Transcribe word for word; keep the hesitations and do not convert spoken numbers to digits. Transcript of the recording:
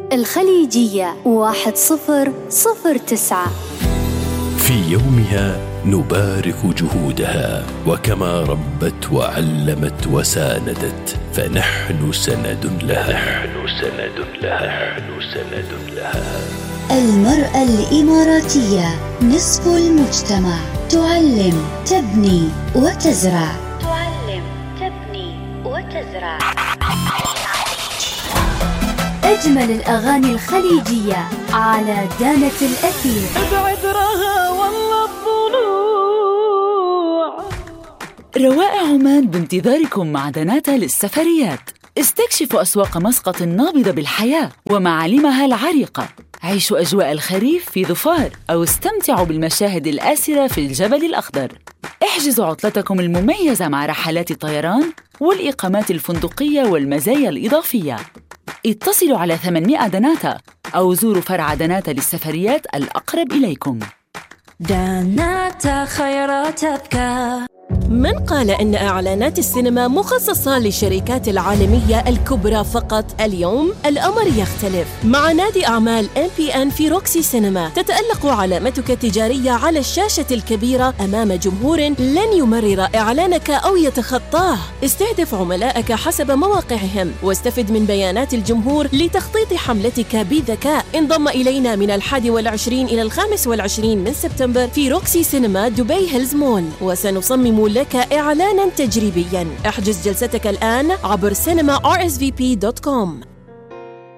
الخليجية واحد صفر صفر تسعة. في يومها نبارك جهودها، وكما ربت وعلمت وساندت فنحن سند لها. نحن سند لها. نحن سند لها. المرأة الإماراتية نصف المجتمع، تعلم، تبني وتزرع. تعلم، تبني وتزرع. أجمل الأغاني الخليجية على دانة الأثير. ابعد رها والله الضلوع. روائع عمان بانتظاركم مع دناتا للسفريات. استكشفوا أسواق مسقط النابضة بالحياة ومعالمها العريقة. عيشوا أجواء الخريف في ظفار، أو استمتعوا بالمشاهد الآسرة في الجبل الأخضر. احجزوا عطلتكم المميزة مع رحلات الطيران والإقامات الفندقية والمزايا الإضافية. اتصلوا على ثمانمائة دناتا أو زوروا فرع دناتا للسفريات الأقرب إليكم. دناتا خيرات أبكى. من قال إن إعلانات السينما مخصصة للشركات العالمية الكبرى فقط؟ اليوم الأمر يختلف. مع نادي أعمال إم بي إن في روكسي سينما تتألق علامتك التجارية على الشاشة الكبيرة أمام جمهور لن يمرر إعلانك أو يتخطاه. استهدف عملائك حسب مواقعهم واستفد من بيانات الجمهور لتخطيط حملتك بذكاء. انضم إلينا من الحادي والعشرين إلى الخامس والعشرين من سبتمبر في روكسي سينما دبي هيلز مول، وسنصمم لك إعلاناً تجريبياً. احجز جلستك الآن عبر سينما آر إس في بي دوت كوم.